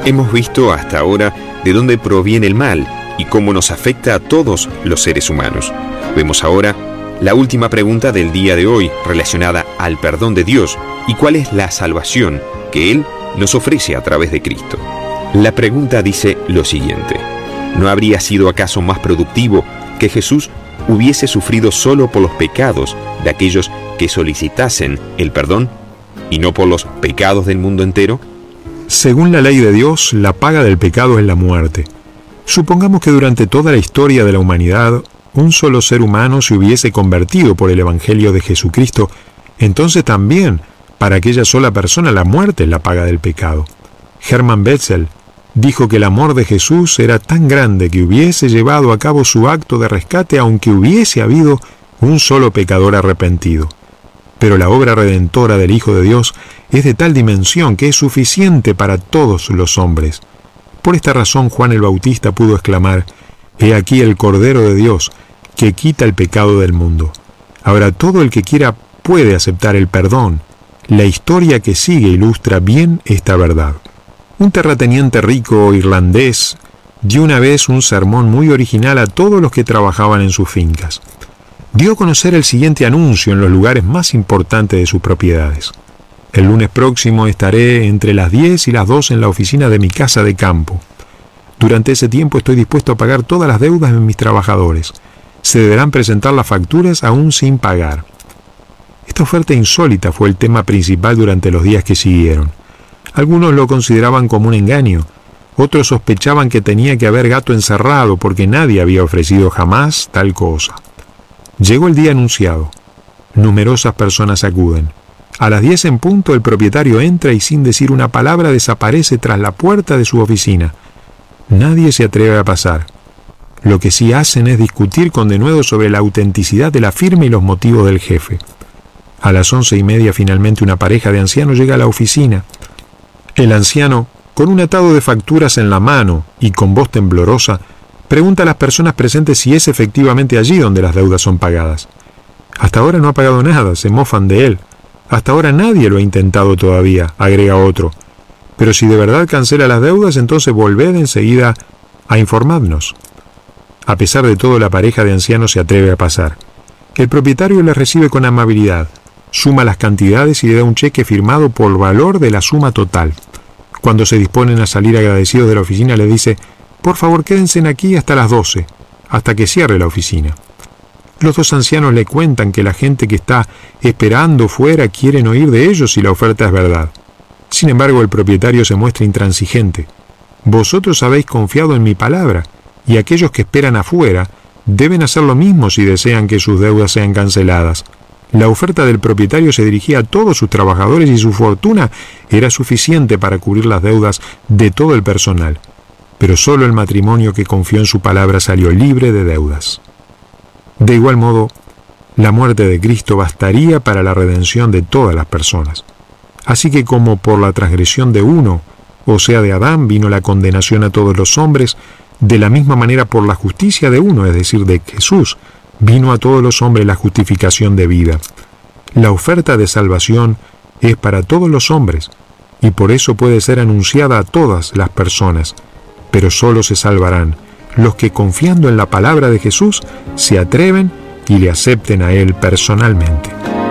Hemos visto hasta ahora de dónde proviene el mal y cómo nos afecta a todos los seres humanos. Vemos ahora la última pregunta del día de hoy relacionada al perdón de Dios y cuál es la salvación que Él nos ofrece a través de Cristo. La pregunta dice lo siguiente: ¿no habría sido acaso más productivo que Jesús hubiese sufrido solo por los pecados de aquellos que solicitasen el perdón y no por los pecados del mundo entero? Según la ley de Dios, la paga del pecado es la muerte. Supongamos que durante toda la historia de la humanidad, un solo ser humano se hubiese convertido por el Evangelio de Jesucristo, entonces también, para aquella sola persona, la muerte es la paga del pecado. Hermann Wetzel dijo que el amor de Jesús era tan grande que hubiese llevado a cabo su acto de rescate aunque hubiese habido un solo pecador arrepentido. Pero la obra redentora del Hijo de Dios es de tal dimensión que es suficiente para todos los hombres. Por esta razón Juan el Bautista pudo exclamar: «He aquí el Cordero de Dios, que quita el pecado del mundo». Ahora todo el que quiera puede aceptar el perdón. La historia que sigue ilustra bien esta verdad. Un terrateniente rico irlandés dio una vez un sermón muy original a todos los que trabajaban en sus fincas. Dio a conocer el siguiente anuncio en los lugares más importantes de sus propiedades: «El lunes próximo estaré entre las 10 y las 12 en la oficina de mi casa de campo. Durante ese tiempo estoy dispuesto a pagar todas las deudas de mis trabajadores. Se deberán presentar las facturas aún sin pagar». Esta oferta insólita fue el tema principal durante los días que siguieron. Algunos lo consideraban como un engaño, otros sospechaban que tenía que haber gato encerrado porque nadie había ofrecido jamás tal cosa. Llegó el día anunciado. Numerosas personas acuden. A las 10 en punto el propietario entra y sin decir una palabra desaparece tras la puerta de su oficina. Nadie se atreve a pasar. Lo que sí hacen es discutir con denuedo sobre la autenticidad de la firma y los motivos del jefe. A las 11:30 finalmente una pareja de ancianos llega a la oficina. El anciano, con un atado de facturas en la mano y con voz temblorosa, pregunta a las personas presentes si es efectivamente allí donde las deudas son pagadas. «Hasta ahora no ha pagado nada», se mofan de él. «Hasta ahora nadie lo ha intentado todavía», agrega otro. «Pero si de verdad cancela las deudas, entonces volved enseguida a informarnos». A pesar de todo, la pareja de ancianos se atreve a pasar. El propietario les recibe con amabilidad, suma las cantidades y le da un cheque firmado por valor de la suma total. Cuando se disponen a salir agradecidos de la oficina, le dice: «Por favor, quédense aquí hasta las 12, hasta que cierre la oficina». Los dos ancianos le cuentan que la gente que está esperando fuera quieren oír de ellos si la oferta es verdad. Sin embargo, el propietario se muestra intransigente. «Vosotros habéis confiado en mi palabra, y aquellos que esperan afuera deben hacer lo mismo si desean que sus deudas sean canceladas». La oferta del propietario se dirigía a todos sus trabajadores y su fortuna era suficiente para cubrir las deudas de todo el personal. Pero solo el matrimonio que confió en su palabra salió libre de deudas. De igual modo, la muerte de Cristo bastaría para la redención de todas las personas. Así que como por la transgresión de uno, o sea de Adán, vino la condenación a todos los hombres, de la misma manera por la justicia de uno, es decir, de Jesús, vino a todos los hombres la justificación de vida. La oferta de salvación es para todos los hombres, y por eso puede ser anunciada a todas las personas, pero solo se salvarán los que, confiando en la palabra de Jesús, se atreven y le acepten a Él personalmente.